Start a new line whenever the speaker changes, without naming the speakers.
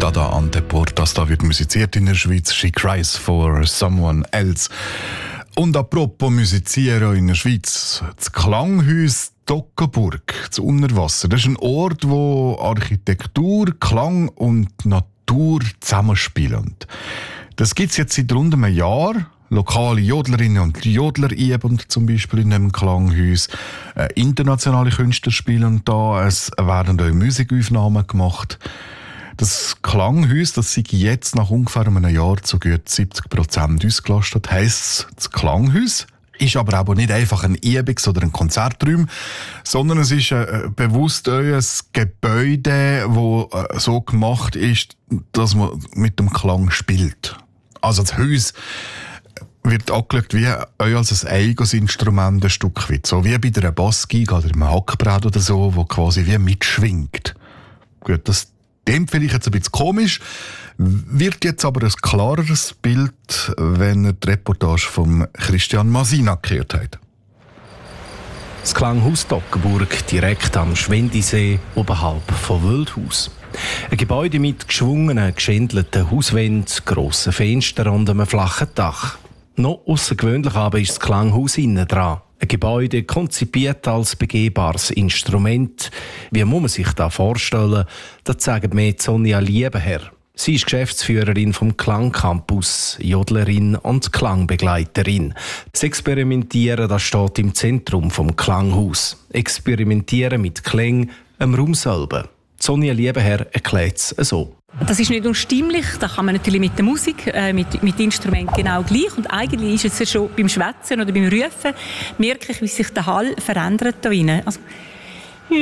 Dada Anteportas, da wird musiziert in der Schweiz. She cries for someone else. Und apropos musizieren in der Schweiz, das Klanghaus Toggenburg, das Unterwasser, das ist ein Ort, wo Architektur, Klang und Natur zusammenspielen. Das gibt es jetzt seit rund einem Jahr. Lokale Jodlerinnen und Jodler üben zum Beispiel in einem Klanghaus. Internationale Künstler spielen da. Es werden auch Musikaufnahmen gemacht. Das Klanghaus, das sei jetzt nach ungefähr einem Jahr zu gut 70% ausgelastet. Heisst, das Klanghaus ist aber auch nicht einfach ein Übungs- oder ein Konzertraum, sondern es ist bewusst ein Gebäude, das so gemacht ist, dass man mit dem Klang spielt. Also das Haus wird angeschaut wie als ein eigenes Instrument ein Stück weit. So wie bei einer Bassgeige oder einem Hackbrett oder so, wo quasi wie mitschwingt. Gut, das klingt vielleicht jetzt ein bisschen komisch, wird jetzt aber ein klareres Bild, wenn ihr die Reportage von Christian Masina gehört habt.
Das Klanghaus Toggenburg, direkt am Schwendisee, oberhalb von Wildhaus. Ein Gebäude mit geschwungenen, geschändelten Hauswänden, grossen Fenstern und einem flachen Dach. Noch außergewöhnlich aber ist das Klanghaus innen dran. Ein Gebäude konzipiert als begehbares Instrument. Wie muss man sich das vorstellen? Das sagt mir Sonja Liebenherr. Sie ist Geschäftsführerin vom Klangcampus, Jodlerin und Klangbegleiterin. Das Experimentieren, das steht im Zentrum vom Klanghaus. Experimentieren mit Klängen am Raum selber. Sonja Liebenherr erklärt es so.
Das ist nicht nur stimmlich, das kann man natürlich mit der Musik, mit Instrumenten genau gleich. Und eigentlich ist es ja schon beim Schwätzen oder beim Rufen, merke ich, wie sich der Hall verändert da drinnen. Also,